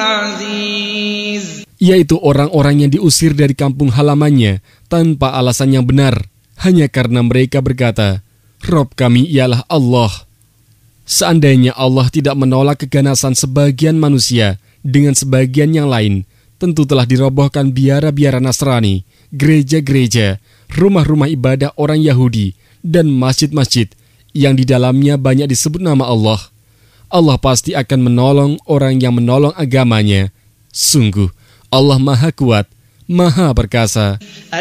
العزيز. Yaitu orang-orang yang diusir dari kampung halamannya tanpa alasan yang benar, hanya karena mereka berkata, Rob kami ialah Allah. Seandainya Allah tidak menolak keganasan sebagian manusia dengan sebagian yang lain, tentu telah dirobohkan biara-biara Nasrani, gereja-gereja, rumah-rumah ibadah orang Yahudi, dan masjid-masjid yang di dalamnya banyak disebut nama Allah. Allah pasti akan menolong orang yang menolong agamanya. Sungguh, Allah Maha Kuat, Maha Perkasa.